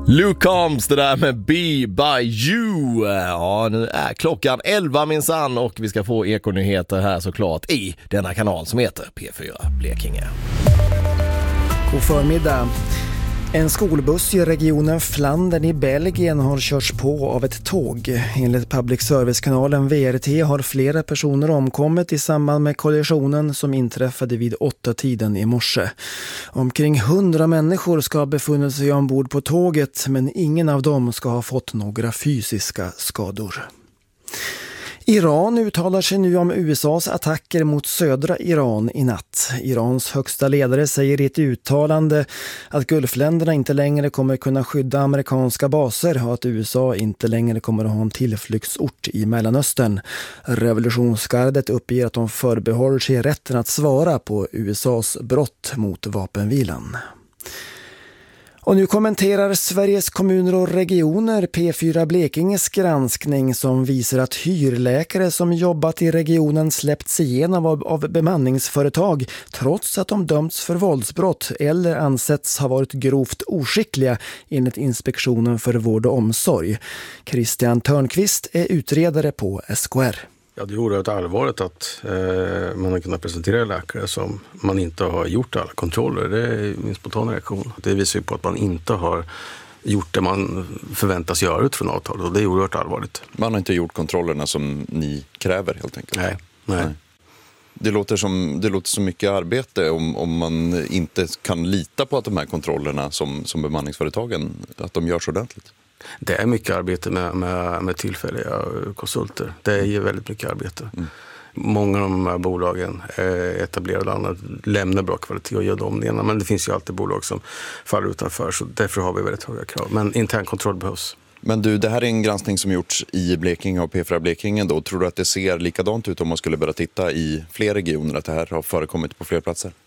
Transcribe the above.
Luke Combs, det där med Be By You. Ja, nu är klockan 11 minsann och vi ska få ekonyheter här såklart i denna kanal som heter P4 Blekinge. God förmiddag. En skolbuss i regionen Flandern i Belgien har körts på av ett tåg. Enligt public service-kanalen VRT har flera personer omkommit i samband med kollisionen som inträffade vid 8-tiden i morse. Omkring 100 människor ska ha befunnit sig ombord på tåget, men ingen av dem ska ha fått några fysiska skador. Iran uttalar sig nu om USAs attacker mot södra Iran i natt. Irans högsta ledare säger i ett uttalande att Gulfländerna inte längre kommer kunna skydda amerikanska baser och att USA inte längre kommer att ha en tillflyktsort i Mellanöstern. Revolutionsgardet uppger att de förbehåller sig rätten att svara på USAs brott mot vapenvilan. Och nu kommenterar Sveriges kommuner och regioner P4 Blekinges granskning som visar att hyrläkare som jobbat i regionen släppts igenom av bemanningsföretag trots att de dömts för våldsbrott eller ansetts ha varit grovt oskickliga enligt Inspektionen för vård och omsorg. Christian Törnqvist är utredare på SKR. Ja, det är oerhört allvarligt att man har kunnat presentera läkare som man inte har gjort alla kontroller. Det är min spontana reaktion. Det visar ju på att man inte har gjort det man förväntas göra utifrån avtalet och det är oerhört allvarligt. Man har inte gjort kontrollerna som ni kräver helt enkelt? Nej. Det låter som mycket arbete om man inte kan lita på att de här kontrollerna som bemanningsföretagen, att de görs ordentligt. Det är mycket arbete med tillfälliga konsulter. Det är ju väldigt mycket arbete. Många av de här bolagen är etablerade och andra lämnar bra kvalitet och gör dem det ena. Men det finns ju alltid bolag som faller utanför så därför har vi väldigt höga krav. Men intern kontroll behövs. Men du, det här är en granskning som gjorts i Blekinge och P4 Blekinge då. Tror du att det ser likadant ut om man skulle börja titta i fler regioner, att det här har förekommit på fler platser?